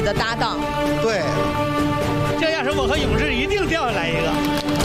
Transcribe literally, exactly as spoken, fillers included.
的搭档。 对， 这要是我和勇士一定掉下来一个。